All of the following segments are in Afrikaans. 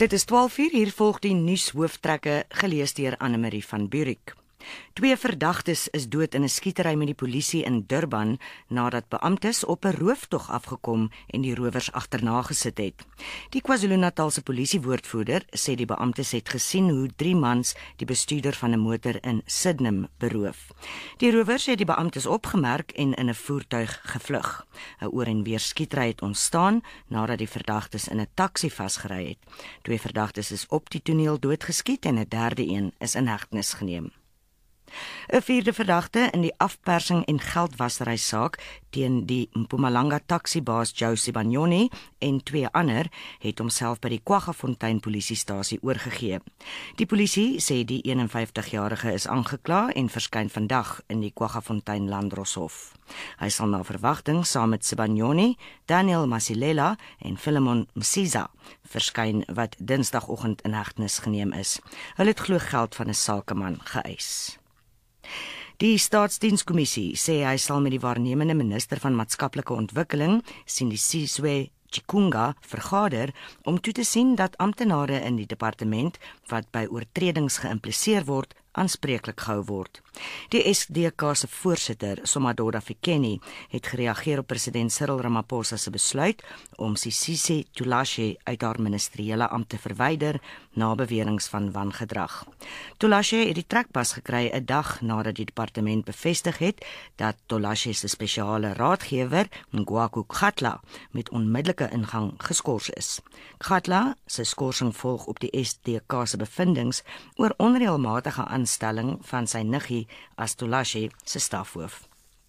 Dit is 12:00, hier volg die nuushooftrekke gelees deur Annemarie van Buurik. 2 verdagtes is dood in 'n skietery met die polisie in Durban nadat beamptes op 'n rooftog afgekom en die rowers agterna gesit het. Die KwaZulu-Natalse polisiewoordvoerder sê die beamptes het gesien hoe 3 mans die bestuurder van 'n motor in Sydenham beroof. Die rowers het die beamptes opgemerk en in 'n voertuig gevlug. 'n oor en weer skietery het ontstaan nadat die verdagtes in 'n taxi vasgery het. 2 verdagtes is op die toneel doodgeskiet en 'n derde een is in hegtenis geneem. 'n 4de verdagte in die afpersing en geldwasery saak teen die Mpumalanga taxibaas Josie Banyoni en 2 ander het homself by die Kwaggafontein polisiestasie oorgegee. Die polisie sê die 51-jarige is aangekla en verskyn vandag in die Kwaggafontein Landdroshof. Hy sal na verwagting saam met Sibanyoni, Daniel Masilela en Philemon Msiza verskyn wat Dinsdagoggend in hegtenis geneem is. Hulle het glo geld van 'n sakeman geëis. Die Staatsdienskommissie sê hy sal met die waarnemende minister van maatskaplike ontwikkeling, Sindisizwe Chikunga, vergader om toe te sien dat amptenare in die departement wat by oortredings geïmpliseer word, aanspreeklik gehou word. Die SDK se voorsitter, Somadoda Fikeni, het gereageer op president Cyril Ramaphosa se besluit om Sisisi Tulashe uit haar ministeriële ampt te verwyder na beweringe van wangedrag. Tulashe het die trekpas gekry 'n dag nadat die departement bevestig het dat Tulashe se spesiale raadgewer, Ngwaku Kgatla, met onmiddellike ingang geskort is. Kgatla se skorsing volg op die SDK se bevindinge oor onreëlmatige aanstelling van sy niggie as Tulashe se stafhoof.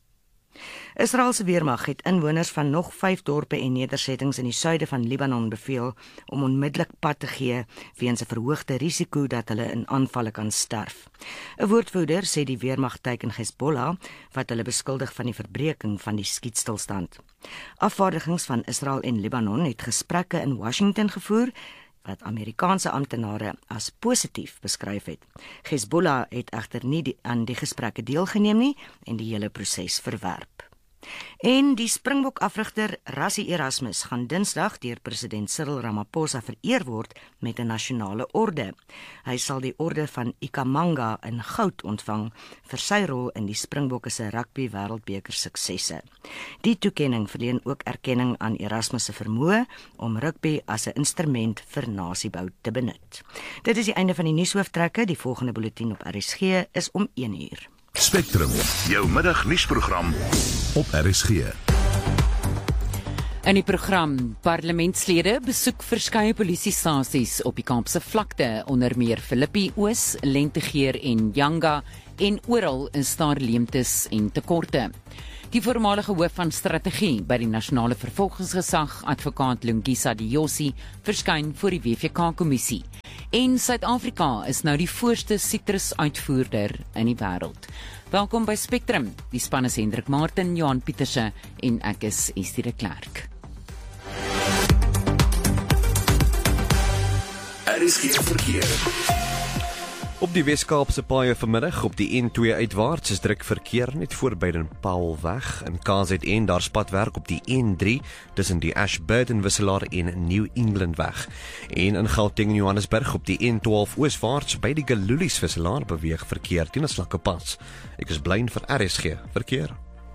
Israel se weermag het inwoners van nog 5 dorpe en nedersettings in die suide van Libanon beveel om onmiddellik pad te gee weens 'n verhoogde risiko dat hulle in aanvalle kan sterf. 'n woordvoerder sê die weermag teiken Hezbollah wat hulle beskuldig van die verbreeking van die skietstilstand. Afvaardigings van Israel en Libanon het gesprekke in Washington gevoer wat Amerikaanse amptenare as positief beskryf het. Hezbollah het egter nie aan die gesprekke deelgeneem nie en die hele proses verwerp. En die Springbok-afrigter Rassie Erasmus gaan Dinsdag deur president Cyril Ramaphosa vereer word met 'n nasionale orde. Hy sal die orde van Ikhamanga in goud ontvang vir sy rol in die Springbokke se rugby wêreldbeker suksesse. Die toekenning verleen ook erkenning aan Erasmus se vermoë om rugby as 'n instrument vir nasiebou te benut. Dit is die einde van die nuushooftrekke. Die volgende bulletin op RSG is om 1:00. Spectrum, jou middagnuusprogram op RSG. In die program, parlementslede besoek verskeie polisiestasies op die Kaapse vlakte, onder meer Philippi Oos, Lentegeer en Yanga, en oral is daar leemtes en tekorte. Die voormalige hoof van strategie by die Nasionale Vervolgingsgesag, advokaat Lungisa Diyosi, verskyn voor die WVK-kommissie. En Suid-Afrika is nou die voorste sitrusuitvoerder in die wêreld. Welkom by Spectrum. Die span is Hendrik Martin, Johan Pieterse en ek is Estie de Klerk. RSG verkeer. Op die Wes-Kaapse paaie vanmiddag op die N2 uitwaarts is druk verkeer net voorby den Paulweg. In KZN daar spatwerk op die N3 tussen die Ashburton wisselaar en New England weg. En in Gauteng en Johannesburg op die N12 ooswaarts by die Galulies wisselaar beweeg verkeer teen 'n slakke pas. Ek is Blyn vir RSG verkeer.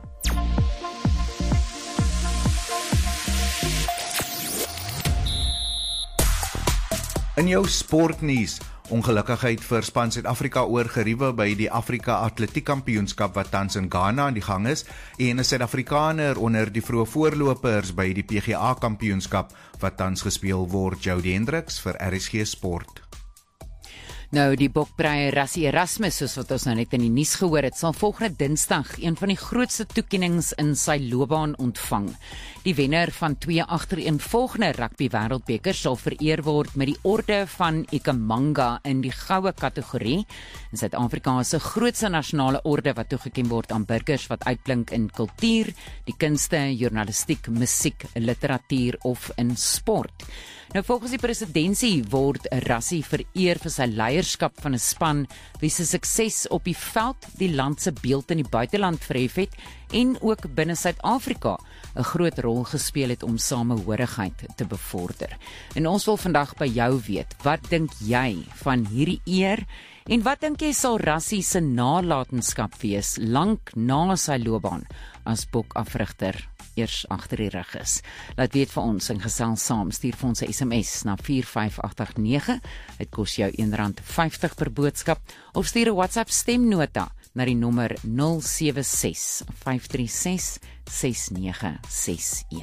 In jou sportnuus, ongelukkigheid vir span Suid-Afrika oor geriewe by die Afrika Atletiekkampioenskap wat tans in Ghana aan die gang is, en 'n Suid-Afrikaner onder die vroeë voorlopers by die PGA kampioenskap wat tans gespeel word. Jody Hendricks vir RSG Sport. Nou, die bokbreier Rassie Erasmus, soos wat ons nou net in die nuus gehoor het, sal volgende Dinsdag een van die grootste toekennings in sy loopbaan ontvang. Die wenner van 2 agtereenvolgende rugby wêreldbekers sal vereer word met die orde van Ikhamanga in die goue kategorie. Suid-Afrika se grootste nasionale orde wat toegeken word aan burgers wat uitblink in kultuur, die kunste, journalistiek, musiek, literatuur of in sport. Nou volgens die presidentsie word Rassie vereer vir sy leierskap van 'n span wie se sukses op die veld die land se beeld in die buiteland verhef het en ook binne Suid-Afrika 'n groot rol gespeel het om samehorigheid te bevorder. En ons wil vandag by jou weet, wat dink jy van hierdie eer en wat dink jy sal Rassie se nalatenskap wees lank na sy loopbaan as bokafrigter eers agter die rug is? Laat weet vir ons en gesels saam. Stuur vir ons 'n SMS na 45889. Dit kos jou R1.50 per boodskap of stuur 'n WhatsApp stemnota na die nommer 076 536 6961.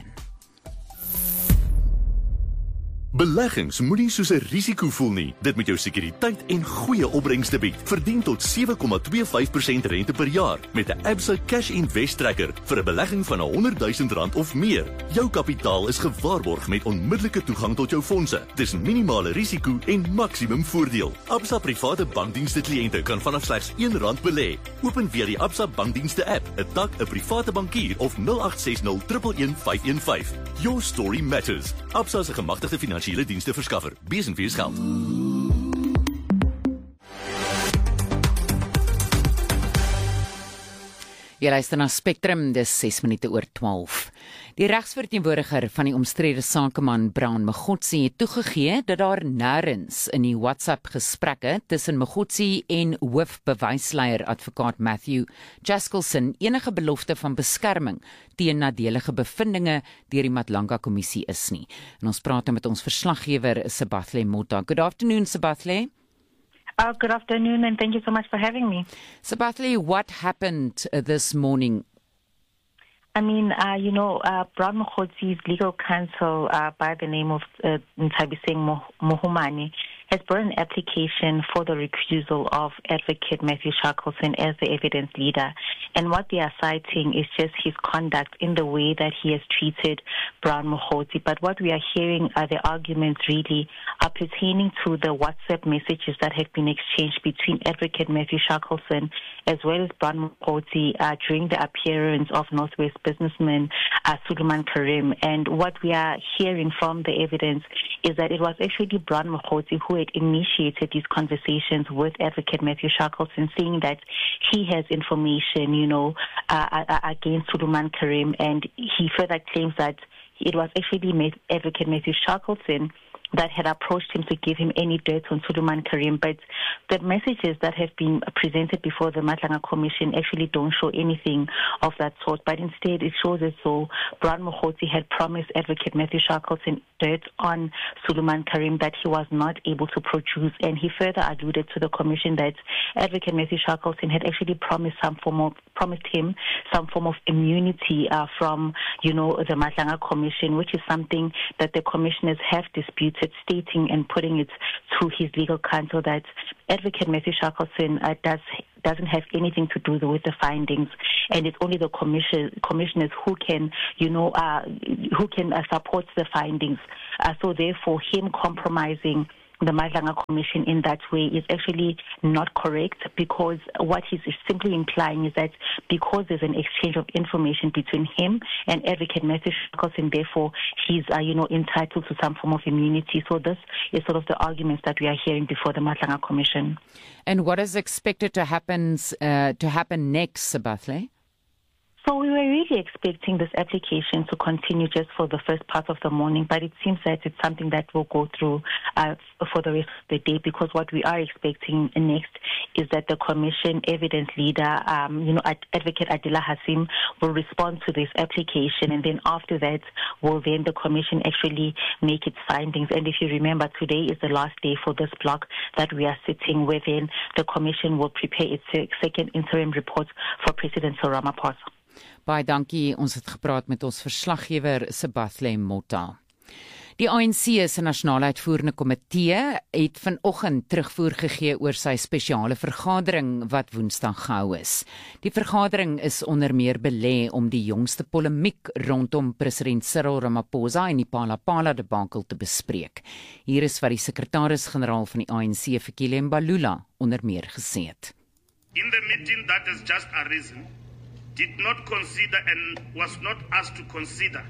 Beleggings moenie soos 'n risiko voel nie. Dit moet jou sekuriteit en goeie opbrengste bied. Verdien tot 7,25% rente per jaar met 'n Absa Cash Invest Tracker vir 'n belegging van R100,000 of meer. Jou kapitaal is gewaarborg met onmiddellike toegang tot jou fondse. Dis minimale risiko en maksimum voordeel. Absa private bankdienste kliënte kan vanaf slegs R1 belê. Open via die Absa bankdienste app, 'n tak, 'n private bankier of 0860 111 515. Your story matters. Absa is 'n gemagtigde finansiële dienste verskaffer. Bees en wees geld. Jy luister na Spectrum, dis 6 minute oor 12. Die regsverteenwoordiger van die omstrede sakeman Brown Mokgotsi het toegegee dat daar nêrens in die WhatsApp-gesprekke tussen Mokgotsi en hoofbewysleier advokaat Matthew Jaskelson enige belofte van beskerming teen nadelige bevindinge deur die Matlanga-kommissie is nie. En ons praat met ons verslaggewer Sabathile Mota. Good afternoon, Sabathile. Good afternoon, and thank you so much for having me. Sabathile, what happened this morning? I mean, Brown Mokgotsi's legal counsel by the name of Nthabiseng Mohumane has brought an application for the recusal of Advocate Matthew Shackleton as the evidence leader. And what they are citing is just his conduct in the way that he has treated Brown Mokgotsi. But what we are hearing are the arguments really are pertaining to the WhatsApp messages that have been exchanged between Advocate Matthew Shackleton as well as Brown Mokgotsi during the appearance of Northwest businessman Suleiman Karim. And what we are hearing from the evidence is that it was actually Brown Mokgotsi who had initiated these conversations with Advocate Matthew Shackleton, saying that he has information, against Suleiman Karim, and he further claims that it was actually Advocate Matthew Shackleton that had approached him to give him any dirt on Suleiman Karim. But the messages that have been presented before the Matlanga Commission actually don't show anything of that sort, but instead it shows as though Brown Mokgotsi had promised Advocate Matthew Shackleton dirt on Suleiman Karim that he was not able to produce, and he further alluded to the Commission that Advocate Matthew Shackleton had actually promised him some form of immunity from, the Matlanga Commission, which is something that the commissioners have disputed, stating and putting it to his legal counsel that Advocate Matthew Shackleton doesn't have anything to do with the findings, and it's only the commissioners who can, support the findings. So therefore, him compromising the Matlanga Commission in that way is actually not correct, because what he's simply implying is that because there's an exchange of information between him and Advocate Matthew Shackleton, therefore he's entitled to some form of immunity. So this is sort of the arguments that we are hearing before the Matlanga Commission. And what is expected to happen next, Sabathile? So we were really expecting this application to continue just for the first part of the morning, but it seems that it's something that will go through for the rest of the day, because what we are expecting next is that the Commission evidence leader, Advocate Adila Hasim, will respond to this application, and then after that will then the Commission actually make its findings. And if you remember, today is the last day for this block that we are sitting within. The Commission will prepare its second interim report for President Cyril Ramaphosa. Baie dankie, ons het gepraat met ons verslaggewer Sabathile Mota. Die ANC se nasionale uitvoerende komitee het vanoggend terugvoer gegee oor sy spesiale vergadering wat Woensdag gehou is. Die vergadering is onder meer belê om die jongste polemiek rondom president Cyril Ramaphosa en die Phala-Phala debakel te bespreek. Hier is wat die sekretaris-generaal van die ANC, Fikile Mbalula, onder meer gesê het. In the meeting that has just arisen, did not consider and was not asked to consider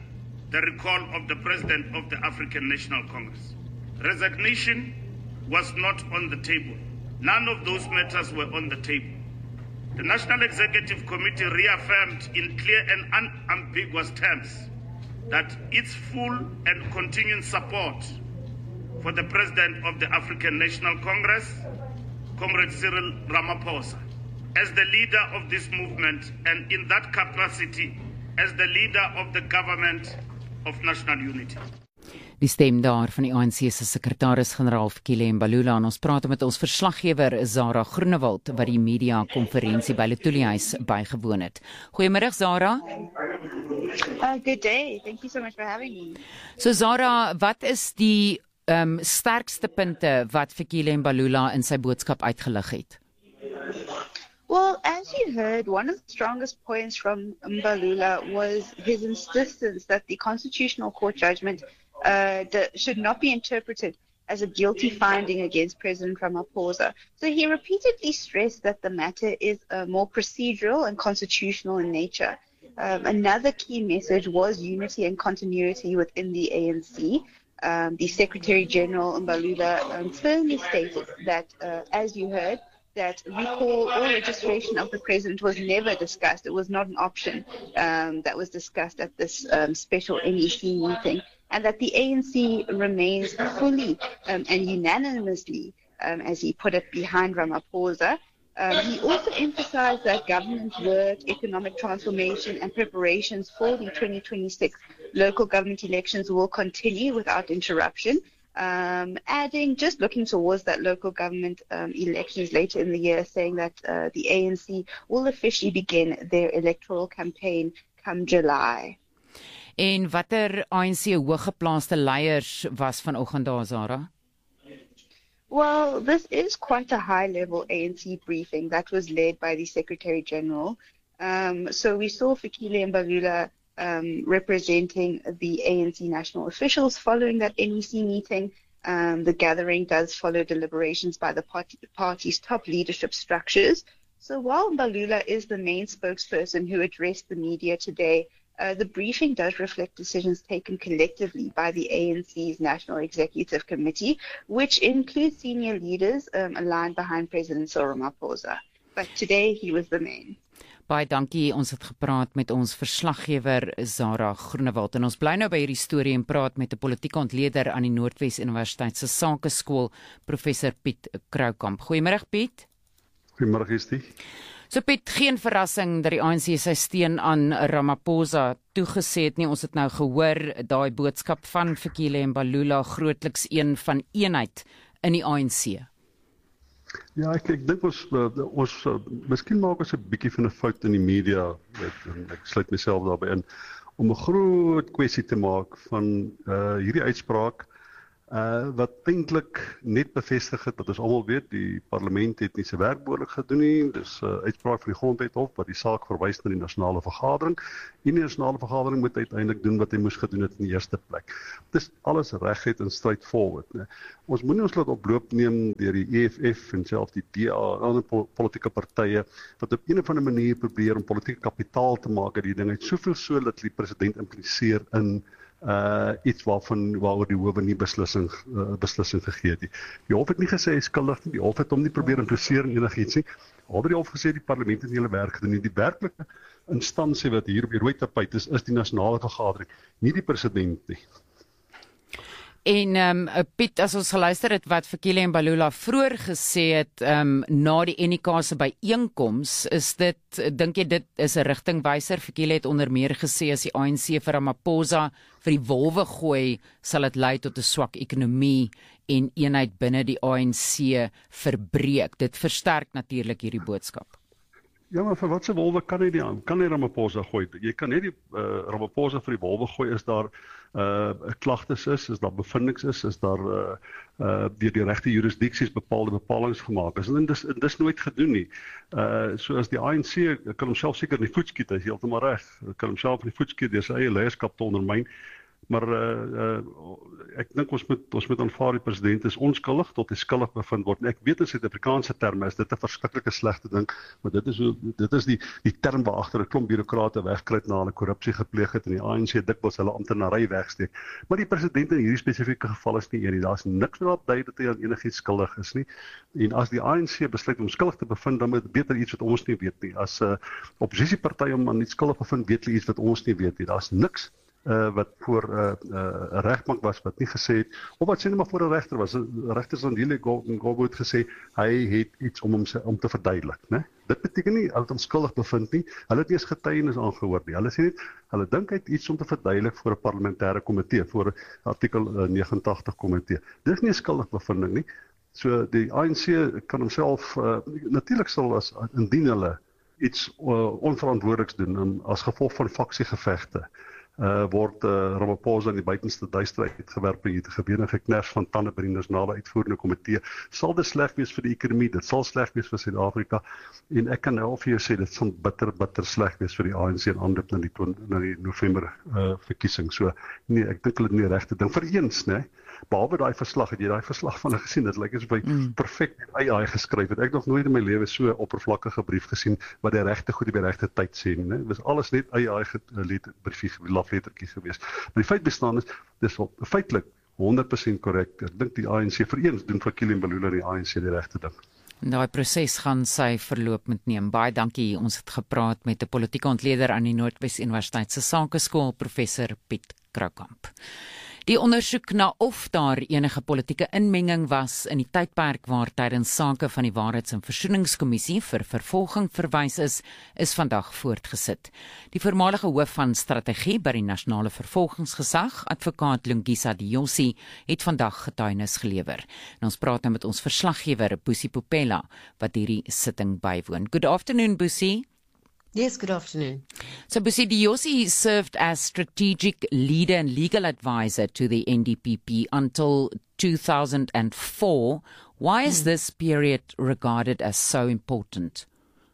the recall of the President of the African National Congress. Resignation was not on the table. None of those matters were on the table. The National Executive Committee reaffirmed in clear and unambiguous terms that its full and continuing support for the President of the African National Congress, Comrade Cyril Ramaphosa, as the leader of this movement and in that capacity as the leader of the government of national unity. Die stem daar van die ANC se sekretaris-generaal Fikile Mbalula en ons praat met ons verslaggewer Zara Groenewald wat die media konferensie by Letoile-huis bygewoon het. Goeiemiddag Zara. Good day. Thank you so much for having me. So Zara, wat is die sterkste punte wat Fikile Mbalula in sy boodskap uitgelig het? Well, as you heard, one of the strongest points from Mbalula was his insistence that the Constitutional Court judgment should not be interpreted as a guilty finding against President Ramaphosa. So he repeatedly stressed that the matter is more procedural and constitutional in nature. Another key message was unity and continuity within the ANC. The Secretary General Mbalula firmly stated that, as you heard, that recall or registration of the president was never discussed. It was not an option that was discussed at this special NEC meeting, and that the ANC remains fully and unanimously, as he put it, behind Ramaphosa. He also emphasized that government work, economic transformation, and preparations for the 2026 local government elections will continue without interruption. Adding, just looking towards that local government elections later in the year, saying that the ANC will officially begin their electoral campaign come July. En watter ANC hooggeplaaste leiers was vanoggend daar, Zara? Well, this is quite a high-level ANC briefing that was led by the Secretary General. So we saw Fikile Mbalula representing the ANC national officials following that NEC meeting. The gathering does follow deliberations by the party's top leadership structures. So while Mbalula is the main spokesperson who addressed the media today, the briefing does reflect decisions taken collectively by the ANC's National Executive Committee, which includes senior leaders aligned behind President Cyril Ramaphosa. But today he was the main. Baie dankie, ons het gepraat met ons verslaggewer Zara Groenewald en ons bly nou by hierdie storie en praat met 'n politieke ontleder aan die Noordwes Universiteit se Sakeskool, professor Piet Kroukamp. Goeiemôre Piet. Goeiemôre Estie. So Piet, geen verrassing dat die ANC sy steun aan Ramaphosa toegesê het nie. Ons het nou gehoor daai boodskap van Fikile Mbalula, grootliks een van eenheid in die ANC. Ja, ek dink ons miskien maak ons 'n bietjie van 'n fout in die media, ek sluit myself daarbey in, om 'n groot kwessie te maak van hierdie uitspraak wat eintlik net bevestig het dat ons almal weet die parlement het nie sy werk behoorlik gedoen nie. Dis 'n uitspraak van die Grondwethof wat die saak verwys na die nasionale vergadering. En die nasionale vergadering moet uiteindelik doen wat hy moes gedoen het in die eerste plek. Dis alles reguit en straightforward, né? Ons moenie ons laat oploop neem deur die EFF en selfs die DA en ander politieke partye wat op 'n of ander manier probeer om politieke kapitaal te maak uit die ding. Het soveel so dat die president impliseer in iets waaroor die howe nie beslissing gegee het nie. Die hof het nie gesê hy is skuldig nie, die hof het hom nie probeer impliseer in enigiets nie. Alhoewel die hof gesê die parlement het nie hulle werk gedoen nie. Die werklike instansie wat hier op die rooi tapijt is die nasionale vergadering, nie die president nie. En Piet, as ons geluister het wat Fikile Mbalula vroeër gesê het na die NEK se byeenkoms, dink jy dit is 'n rigtingwyser? Fikile het onder meer gesê as die ANC vir Ramaphosa vir die wolwe gooi, sal dit lei tot 'n swak ekonomie en eenheid binne die ANC verbreek. Dit versterk natuurlik hierdie boodskap. Ja, maar vir watse wolwe kan hy Ramaphosa gooi? Jy kan net die Ramaphosa vir die wolwe gooi as daar klagtes is daar bevindings is daar deur die regte jurisdiksies bepaalde bepalings gemaak is. En dis nooit gedoen nie. So as die ANC kan homself seker in die voet skiet, hy is heeltemal reg. Kan homself in die voet skiet deur sy eie leierskap te ondermyn. Maar ek dink ons moet aanvaar die president is onskuldig tot hy skuldig bevind word. En ek weet in Suid-Afrikaanse terme is dit 'n verskriklike slegte ding, maar dit is die term waar agter 'n klomp bureaukrate wegkruip na hulle korrupsie gepleeg het en die ANC dikwels hulle amptenary wegsteek. Maar die president in hierdie spesifieke geval is nie een nie. Daar's niks wat dui dat hy aan enigiets skuldig is nie. En as die ANC besluit om skuldig te bevind, dan moet beter iets wat ons nie weet nie. As oppositieparty om aan iets skuldig bevind, weet hulle iets wat ons nie weet nie. Daar's niks wat voor 'n regbank was wat nie gesê het, of wat sê net maar voor 'n regter was. Regter Zandile Ngobo het gesê hy het iets om te verduidelik, né? Dit beteken nie hulle het hom skuldig bevind nie. Hulle het nie eens getuienis aangehoor nie. Hulle sê net hulle dink hy het iets om te verduidelik voor 'n parlementêre komitee, voor 'n artikel 89 komitee. Dis nie 'n skuldige bevinding nie. So die ANC kan homself natuurlik sal as indien hulle iets onverantwoordeliks doen as gevolg van faksiegevegte. Word Ramaphosa in die buitenste duister uitgewerp en hier te gebeur gekners van tandebreenders na die uitvoerende komitee. Sal dit sleg wees vir die ekonomie, dit sal sleg wees vir Suid-Afrika en ek kan nou vir jou sê dit sal bitter sleg wees vir die ANC en aanloop na die November verkiesing. So nee, ek dink hulle het nie regte ding vir eens, né? Behalwe daai verslag, het jy daai verslag van hulle gesien? Dit lyk asof hy perfek met AI geskryf het. Ek het nog nooit in my lewe so 'n oppervlakkige brief gesien wat die regte goed op die regte tyd sê, né? Dit was alles net AI briefie laflettertjie geweest. Maar die feit bestaan is, dis feitelik 100% korrek. Ek dink die ANC vereens doen vir Kilian Mbalula en die ANC die regte ding. Daai proses gaan sy verloop moet neem. Baie dankie. Ons het gepraat met 'n politieke ontleder aan die Noordwes Universiteit se Sakeskool, professor Piet Kroukamp. Die ondersoek na of daar enige politieke inmenging was in die tydperk waar tydens sake van die Waarheids- en Versoeningskommissie vir vervolging verwys is vandag voortgesit. Die voormalige hoof van strategie by die Nasionale Vervolgingsgesag, advokaat Lungisa Diosi, het vandag getuienis gelewer. En ons praat nou met ons verslaggewer Busi Popela wat hierdie sitting bywoon. Good afternoon, Busi. Yes, good afternoon. So Busi Diosi served as strategic leader and legal advisor to the NDPP until 2004. Why is this period regarded as so important?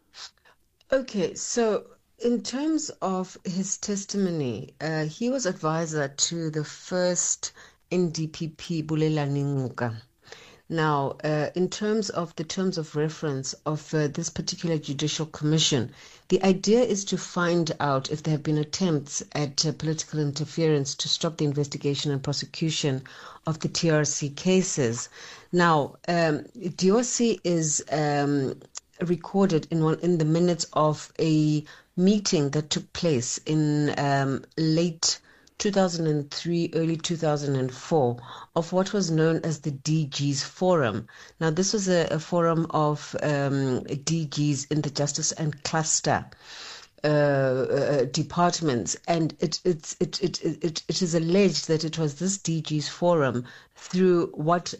Okay, so in terms of his testimony, he was advisor to the first NDPP, Bulelani Ngcuka. Now, in terms of the terms of reference of this particular judicial commission, the idea is to find out if there have been attempts at political interference to stop the investigation and prosecution of the TRC cases. Now, Diosi is recorded in the minutes of a meeting that took place in late 2003, early 2004, of what was known as the DG's Forum. Now, this was a forum of DGs in the Justice and Cluster departments, and it is alleged that it was this DG's Forum through what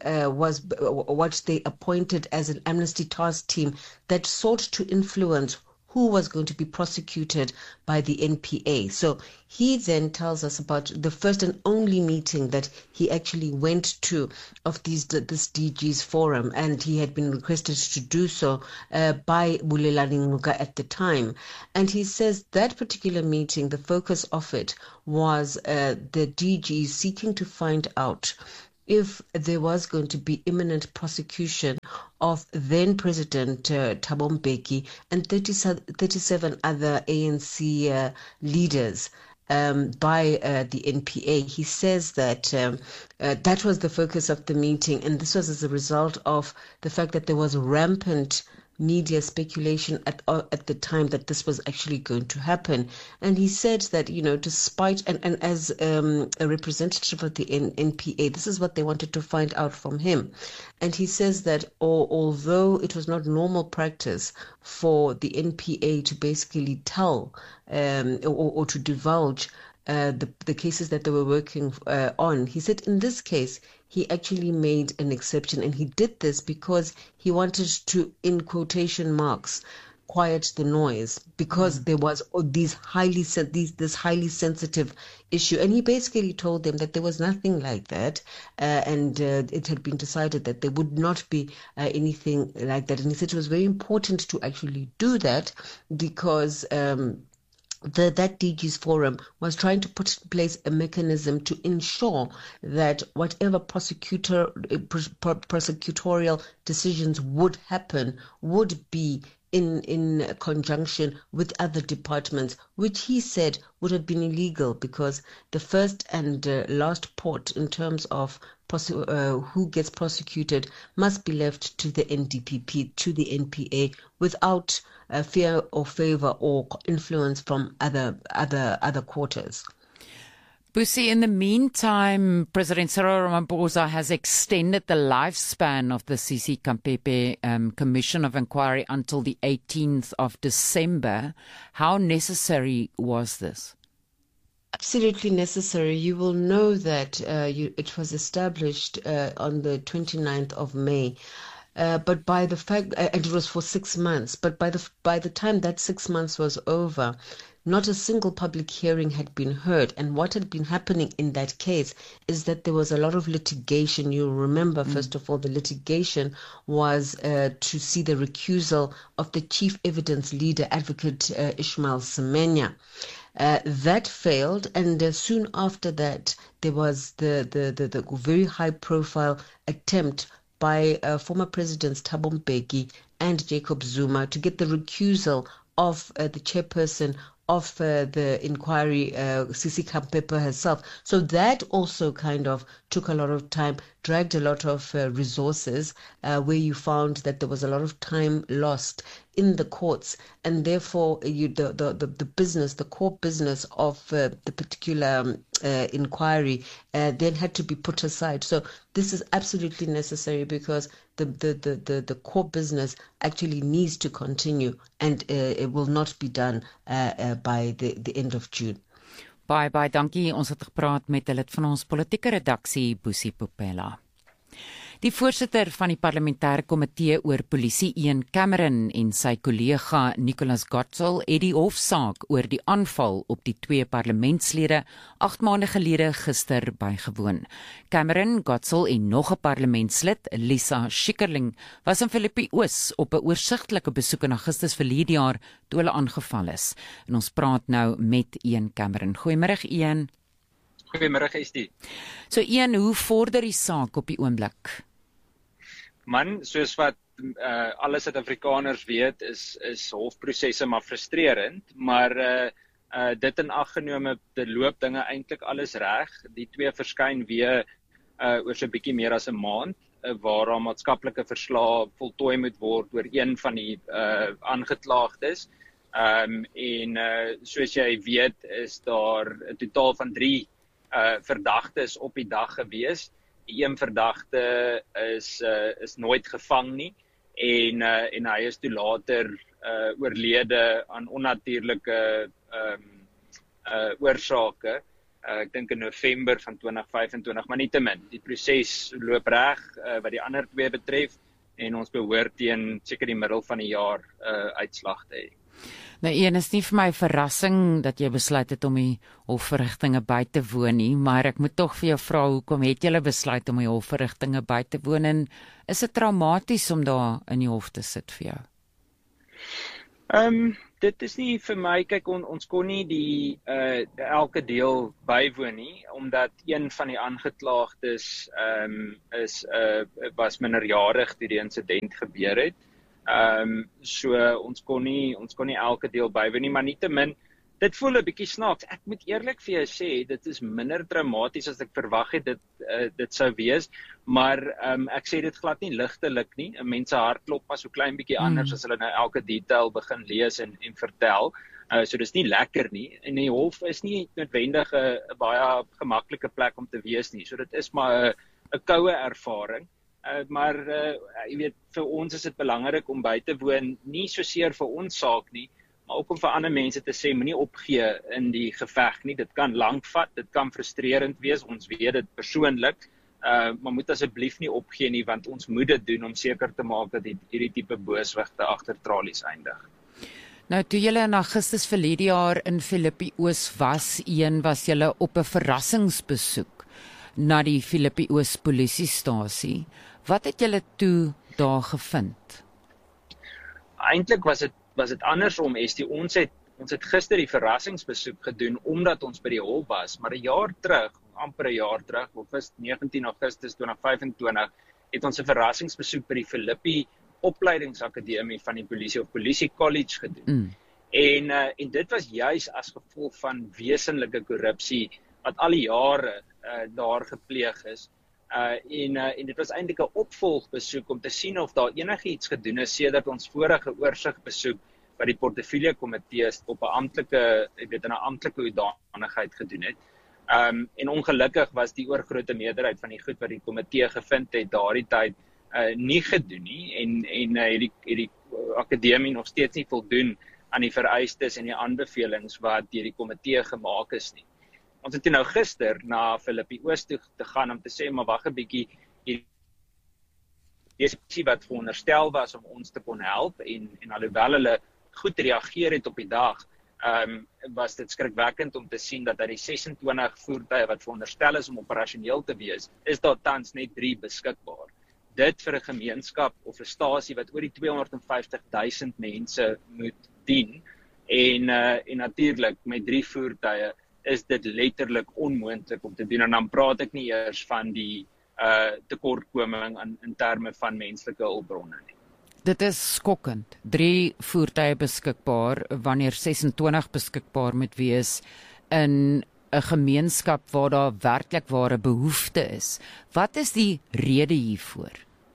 they appointed as an amnesty task team that sought to influence who was going to be prosecuted by the NPA. So he then tells us about the first and only meeting that he actually went to of this DG's Forum, and he had been requested to do so by Bulelani Ngcuka at the time. And he says that particular meeting, the focus of it was the DG seeking to find out if there was going to be imminent prosecution of then President Thabo Mbeki and 37 other ANC leaders by the NPA. He says that that was the focus of the meeting, and this was as a result of the fact that there was rampant media speculation at the time that this was actually going to happen. And he said that, despite, and as a representative of the NPA, this is what they wanted to find out from him. And he says that although it was not normal practice for the NPA to basically tell or to divulge the cases that they were working on, he said in this case, he actually made an exception, and he did this because he wanted to, in quotation marks, quiet the noise, because there was this highly sensitive issue. And he basically told them that there was nothing like that, and it had been decided that there would not be anything like that. And he said it was very important to actually do that because that DG's forum was trying to put in place a mechanism to ensure that whatever prosecutorial decisions would happen would be in conjunction with other departments, which he said would have been illegal because the first and last port in terms of who gets prosecuted must be left to the NDPP, to the NPA, without fear or favor or influence from other quarters. Busi, in the meantime, President Cyril Ramaphosa has extended the lifespan of the CC Kampepe Commission of Inquiry until the 18th of December. How necessary was this? Absolutely necessary. You will know that it was established on the 29th of May. But by the fact, and it was for 6 months, but by the time that 6 months was over, not a single public hearing had been heard. And what had been happening in that case is that there was a lot of litigation. You remember, first of all, the litigation was to see the recusal of the chief evidence leader, Advocate Ishmael Semenya. That failed, and soon after that, there was the very high-profile attempt by former presidents Thabo Mbeki and Jacob Zuma to get the recusal of the chairperson of the inquiry, CC Kampepe herself. So that also kind of took a lot of time, dragged a lot of resources, where you found that there was a lot of time lost in the courts, and therefore the business, the core business of the particular inquiry then had to be put aside. So this is absolutely necessary because the core business actually needs to continue, and it will not be done by the end of June. Baie dankie. Ons het gepraat met 'n lid van ons politieke redaksie, Busi Popela. Die voorsitter van die parlementêre komitee oor polisie, Ian Cameron, en sy kollega Nicholas Gotzel het die hofsaak oor die aanval op die 2 parlementslede 8 maande gelede gister bygewoon. Cameron, Gotzel en nog 'n parlementslid, Lisa Schikkerling, was in Philippi Oos op 'n oorsigtelike besoek in Augustus verlede jaar toe hulle aangeval is. En ons praat nou met Ian Cameron. Goeiemôre, Ian. Goeiemôre, Estie. So Ian, hoe vorder die saak op die oomblik? Man, soos wat alle Suid-Afrikaners weet, is hofprosesse maar frustrerend, maar dit in ag genome, dit loop dinge eintlik alles reg. Die 2 verskyn weer oor so 'n bietjie meer as 'n maand, waar 'n maatskaplike verslag voltooi moet word oor een van die aangeklaagdes. En soos jy weet, is daar 'n totaal van 3 verdagtes op die dag gewees. Die een verdagte is nooit gevang nie, en hy is toe later oorlede aan onnatuurlike oorsake, ek dink in November van 2025, maar nietemin, die proses loop reg wat die ander 2 betref, en ons behoort teen seker die middel van die jaar uitslag te hê. Nou, Ian, is nie vir my 'n verrassing dat jy besluit het om die hofverrigtinge by te woon nie, maar ek moet tog vir jou vra, hoekom het jy besluit om die hofverrigtinge by te woon, en is dit traumaties om daar in die hof te sit vir jou? Dit is nie vir my, kyk, ons kon nie die elke deel bywoon nie, omdat een van die aangeklaagdes was minderjarig toe die insident gebeur het. So ons kon nie elke deel bywoon nie, maar nietemin, dit voel 'n bietjie snaaks. Ek moet eerlik vir jou sê, dit is minder dramaties as ek verwag het dit sou wees, maar ek sê dit glad nie ligtelik nie. 'n Mens se hart klop maar so klein bietjie anders as hulle nou elke detail begin lees en vertel. So dis nie lekker nie. En die hof is nie noodwendig 'n baie gemaklike plek om te wees nie. So dit is maar 'n koue ervaring. Maar jy weet, vir ons is dit belangrik om by te woon, nie soseer vir ons saak nie, maar ook om vir ander mense te sê, moenie opgee in die geveg nie. Dit kan lank vat, dit kan frustrerend wees, ons weet dit persoonlik, maar moet asseblief nie opgee nie, want ons moet dit doen om seker te maak dat hierdie tipe booswigte agter tralies eindig. Nou, toe julle in Augustus verlede jaar in Philippi Oos was julle op 'n verrassingsbesoek na die Philippi Oos polisiestasie. Wat het julle toe daar gevind? Eintlik was dit andersom, Estie. Ons Ons het gister die verrassingsbesoek gedoen omdat ons by die hof was, maar 'n jaar terug, amper 'n jaar terug, op 19 Augustus 2025, het ons 'n verrassingsbesoek by die Philippi opleidingsakademie van die polisie of Polisie College gedoen. En dit was juis as gevolg van wesenlike korrupsie wat al die jare daar gepleeg is. En dit was eintlik 'n opvolgbesoek om te sien of daar enigiets gedoen is sedert ons vorige oorsigbesoek wat die portefeulje komitee op 'n amptelike, in 'n amptelike hoedanigheid gedoen het. En ongelukkig was die oorgrootste meerderheid van die goed wat die komitee gevind het daardie tyd nie gedoen nie en het die akademie nog steeds nie voldoen aan die vereistes en die aanbevelings wat deur die komitee gemaak is nie. Ons het nou gister na Philippi Oos toe te gaan om te sê, maar wag 'n bietjie, die wat veronderstel was om ons te kon help en alhoewel hulle goed reageer het op die dag, was dit skrikwekkend om te sien dat uit die 26 voertuie wat veronderstel is om operasioneel te wees, is daar tans net 3 beskikbaar. Dit vir 'n gemeenskap of 'n stasie wat oor die 250,000 mense moet dien en natuurlik met 3 voertuie is dit letterlik onmoontlik om te doen en dan praat ek nie eers van die tekortkoming in terme van menslike hulpbronne nie. Dit is skokkend. 3 voertuie beskikbaar wanneer 26 beskikbaar moet wees in 'n gemeenskap waar daar werklik ware behoefte is. Wat is die rede hiervoor?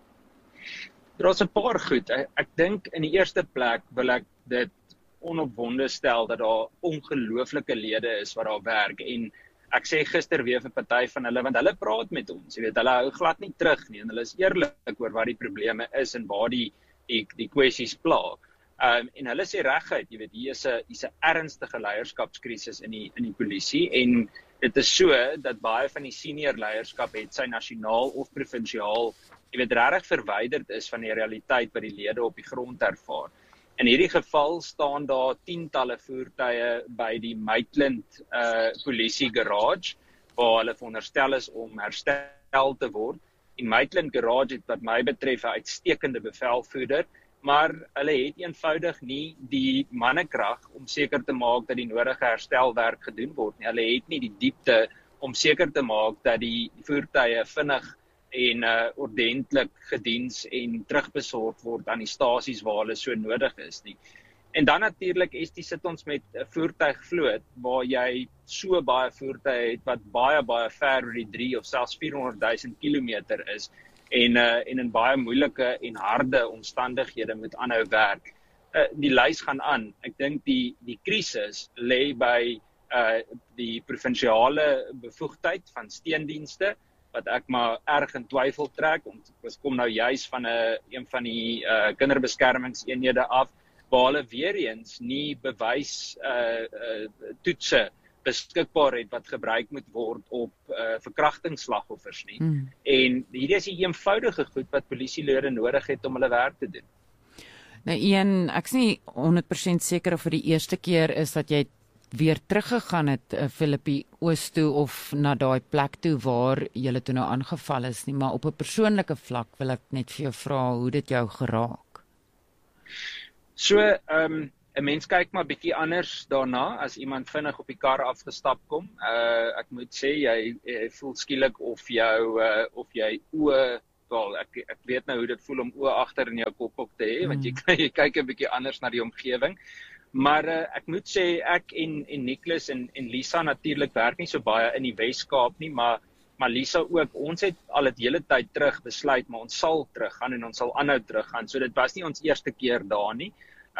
Daar is 'n paar goed. Ek dink in die eerste plek wil ek dit onopwonde stel dat daar ongelooflike lede is wat daar werk en ek sê gister weer vir 'n party van hulle want hulle praat met ons, jy weet, hulle hou glad nie terug nie en hulle is eerlik oor wat die probleme is en waar die kwessies pla. En hulle sê reguit, jy weet, hier is 'n ernstige leierskapskrisis in die polisie en dit is so dat baie van die senior leierskap het sy nasionaal of provinsiaal, jy weet, regtig verwyderd is van die realiteit wat die lede op die grond ervaar. In hierdie geval staan daar tientalle voertuie by die Maitland polisie garage waar hulle veronderstel is om herstel te word. En Maitland garage het wat my betref 'n uitstekende bevelvoerder, maar hulle het eenvoudig nie die mannekrag om seker te maak dat die nodige herstelwerk gedoen word nie. Hulle het nie die diepte om seker te maak dat die voertuie vinnig en ordentlik gediens en terugbesorg word aan die stasies waar hulle so nodig is nie. En dan natuurlik sit ons met 'n voertuigvloot waar jy so baie voertuie het wat baie ver oor die 3 of selfs 400,000 kilometer is en in baie moeilike en harde omstandighede moet aanhou werk. Die lys gaan aan. Ek dink die krisis lê by die provinsiale bevoegdheid van steendienste wat ek maar erg in twyfel trek. Ons kom nou juis van een van die kinderbeskermingseenhede af waar hulle weer eens nie bewys toetse beskikbaar het wat gebruik moet word op verkrachtingsslagoffers nie. En hierdie is die eenvoudige goed wat polisielede nodig het om hulle werk te doen. Nou Ian, ek is nie 100% seker of vir die eerste keer is dat jy weer teruggegaan het Philippi Oos toe of na daai plek toe waar jy toe nou aangeval is nie, maar op 'n persoonlike vlak wil ek net vir jou vra hoe dit jou geraak. So, 'n mens kyk maar bietjie anders daarna as iemand vinnig op die kar afgestap kom. Ek moet sê jy voel skielik of jy oë, wel ek weet nou hoe dit voel om oë agter in jou kop te hê, want jy kyk 'n bietjie anders na die omgewing. Maar ek moet sê ek en Nicholas en Lisa natuurlik werk nie so baie in die Wes-Kaap nie, maar Lisa ook. Ons het al die hele tyd terug besluit, maar ons sal teruggaan en ons sal aanhou teruggaan. So dit was nie ons eerste keer daar nie.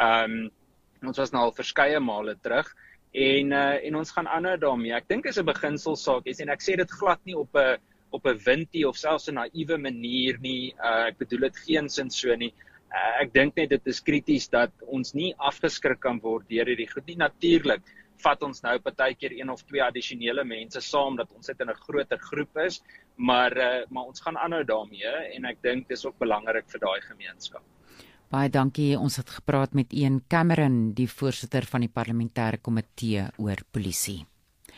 Ons was nou al verskeie male terug en ons gaan aanhou daarmee. Ek dink is 'n beginselsaak en ek sê dit glad nie op 'n wintie of selfs 'n naïewe manier nie. Ek bedoel dit geensins so nie. Ek dink net dit is krities dat ons nie afgeskrik kan word deur hierdie goed nie. Natuurlik vat ons nou partykeer 1 of 2 addisionele mense saam dat ons in 'n groter groep is, maar ons gaan aanhou daarmee en ek dink dis ook belangrik vir daai gemeenskap. Baie dankie. Ons het gepraat met Ian Cameron, die voorsitter van die parlementêre komitee oor polisie.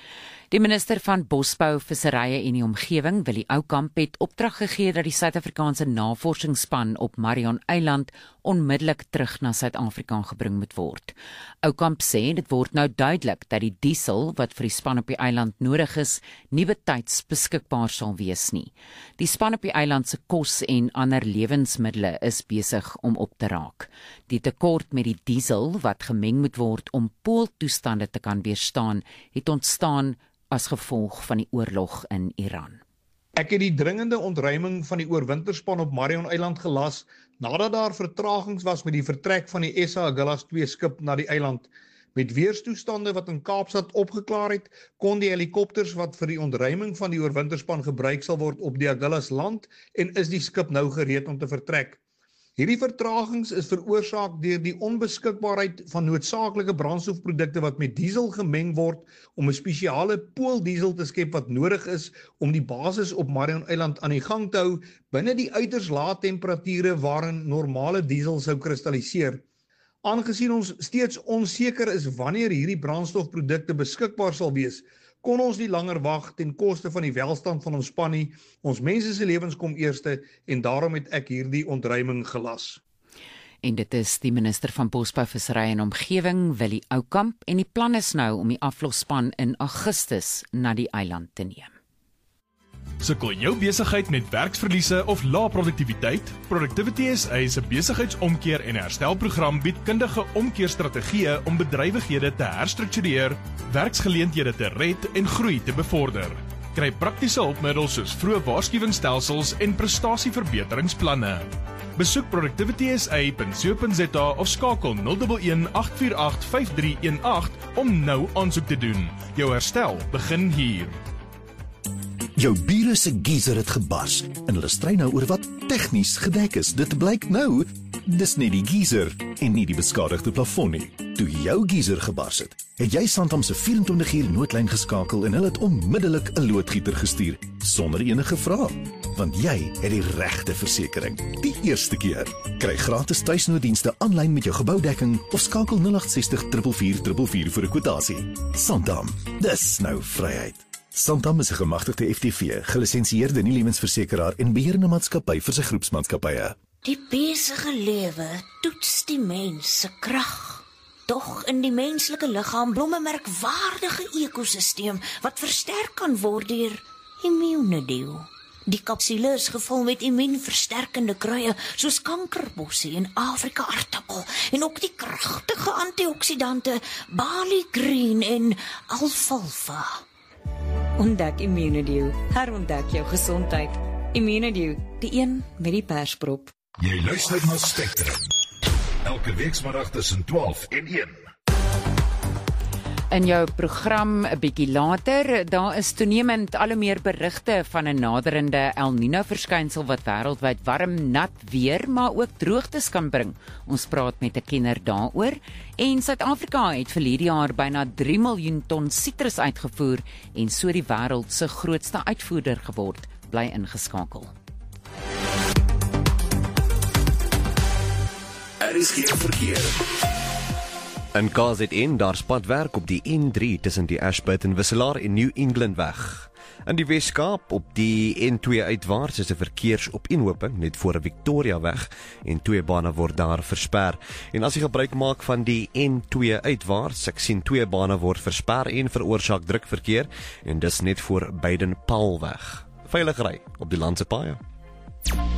Die minister van Bosbou, Visserye en die Omgewing, Willie Oukamp, het opdrag gegee dat die Suid-Afrikaanse navorsingsspan op Marion Eiland onmiddellik terug na Suid-Afrika gebring moet word. Oukamp sê dit word nou duidelik dat die diesel wat vir die span op die eiland nodig is, nie betyds beskikbaar sal wees nie. Die span op die eiland se kos en ander lewensmiddels is besig om op te raak. Die tekort met die diesel wat gemeng moet word om pooltoestande te kan weerstaan, het ontstaan as gevolg van die oorlog in Iran. Ek het die dringende ontruiming van die oorwinterspan op Marion Eiland gelas nadat daar vertragings was met die vertrek van die SA Agulhas 2 skip na die eiland. Met weerstoestande wat in Kaapstad opgeklaar het, kon die helikopters wat vir die ontruiming van die oorwinterspan gebruik sal word op die Agulhas land en is die skip nou gereed om te vertrek. Hierdie vertragings is veroorsaak deur die onbeskikbaarheid van noodsaaklike brandstofprodukte wat met diesel gemeng word om 'n spesiale pooldiesel te skep wat nodig is om die basis op Marion Eiland aan die gang te hou binne die uiters lae temperature waarin normale diesel sou kristalliseer. Aangesien ons steeds onseker is wanneer hierdie brandstofprodukte beskikbaar sal wees, kon ons nie langer wag ten koste van die welstand van ons span nie. Ons mense se lewens kom eerste en daarom het ek hierdie ontruiming gelas. En dit is die minister van Bosbou, Visserye en Omgewing, Willie Oukamp, en die plan is nou om die aflosspan in Augustus na die eiland te neem. Sukkel jou besigheid met werksverliese of lae produktiwiteit? Productivity SA is 'n besigheidsomkeer en herstelprogram bied kundige omkeerstrategieë om bedrywighede te herstruktureer, werksgeleenthede te red en groei te bevorder. Kry praktiese hulpmiddels soos vroeë waarskuwingsstelsels en prestasieverbeteringsplanne. Besoek productivitysa.co.za of skakel 011 848 5318 om nou aansoek te doen. Jou herstel begin hier. Jou bure se geyser het gebars en hulle stry nou oor wat tegnies gedek is. Dit blyk nou, dis nie die geyser en nie die beskadigde plafon nie. Toe jou geyser gebars het, het jy Santam se 24-uur noodlyn geskakel en hulle het onmiddellik 'n loodgieter gestuur sonder enige vrae, want jy het die regte versekering. Die eerste keer. Kry gratis tuisnooddienste aanlyn met jou geboudekking of skakel 0860 444 444 vir 'n kwotasie. Santam, dis nou vryheid. Santam is 'n gemagtigde FTV, gelisensieerde nie-lewensversekeraar en beheerende maatskappy vir sy groepsmaatskappye. Die besige lewe toets die mens se krag. Tog in die menslike liggaam blom 'n merkwaardige ekosisteem wat versterk kan word deur immuunedeel. Die kapsule is gevul met immuunversterkende kruie soos kankerbossie en Afrika aartappel en ook die kragtige antioksidante Bali Green en alfalfa. Ontdek Immunedew. Herontdek jou gesondheid. Immunedew, die een met die persprop. Jy luister na Spectrum. Elke weekmiddag tussen 12 en 1. In jou program 'n bietjie later, daar is toenemend al hoe meer berigte van 'n naderende El Niño verskynsel wat wêreldwyd warm, nat weer, maar ook droogtes kan bring. Ons praat met 'n kenner daaroor. En Suid-Afrika het vir hierdie jaar byna 3 miljoen ton sitrus uitgevoer en so die wêreld se grootste uitvoerder geword. Bly ingeskakel. Is geen verkeer. In KZN daar spadwerk op die N3 tussen die Ashburton Wisselaar en New England weg. In die Weskaap op die N2 uitwaarts is 'n verkeersopeenhoping net voor Victoria weg en 2 bane word daar versper. En as jy gebruik maak van die N2 uitwaarts, ek sien 2 bane word versper en veroorsaak drukverkeer en dis net voor Baden-Powell weg. Veilig ry op die landse paaie.